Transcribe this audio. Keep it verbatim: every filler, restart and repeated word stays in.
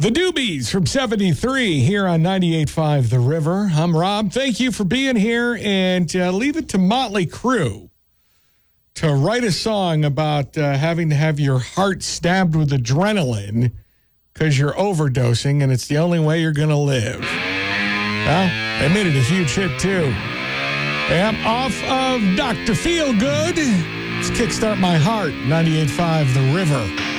The Doobies from seventy-three here on ninety-eight point five The River. I'm Rob. Thank you for being here, and uh, leave it to Motley Crue to write a song about uh, having to have your heart stabbed with adrenaline because you're overdosing and it's the only way you're going to live. Well, they made it a huge hit, too. Yep, off of Doctor Feelgood. Let's kickstart my heart, ninety-eight point five The River.